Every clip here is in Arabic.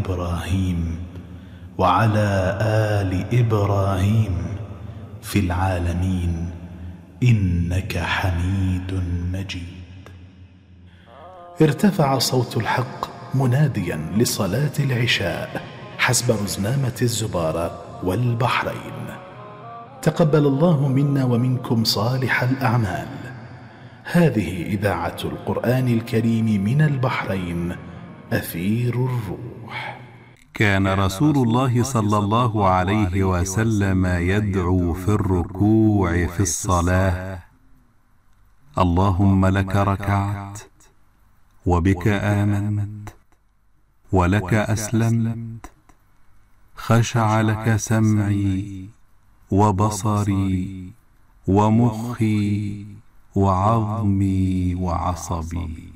إبراهيم وعلى آل إبراهيم في العالمين إنك حميد مجيد. ارتفع صوت الحق مناديا لصلاة العشاء حسب رزنامة الزبارة والبحرين. تقبل الله منا ومنكم صالح الأعمال. هذه إذاعة القرآن الكريم من البحرين، أثير الروح. كان رسول الله صلى الله عليه وسلم يدعو في الركوع في الصلاة: اللهم لك ركعت وبك آمنت ولك أسلمت، خشع لك سمعي وبصري ومخي وعظمي وعصبي،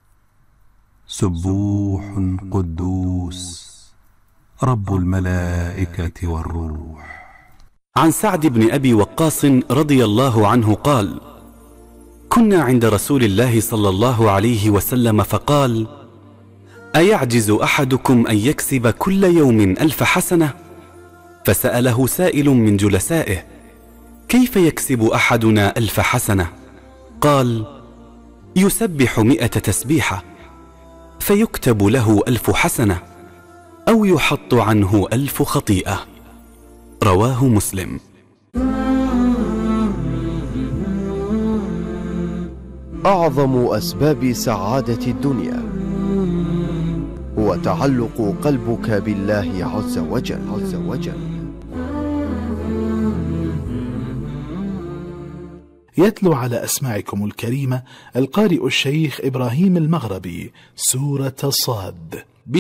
سبوح قدوس رب الملائكة والروح. عن سعد بن أبي وقاص رضي الله عنه قال: كنا عند رسول الله صلى الله عليه وسلم فقال: أيعجز أحدكم أن يكسب كل يوم 1000 حسنة؟ فسأله سائل من جلسائه: كيف يكسب أحدنا 1000 حسنة؟ قال: يسبح 100 تسبيحة فيكتب له 1000 حسنة، أو يحط عنه 1000 خطيئة. رواه مسلم. أعظم أسباب سعادة الدنيا هو تعلق قلبك بالله عز وجل. يتلو على أسماعكم الكريمة القارئ الشيخ إبراهيم المغربي سورة صاد.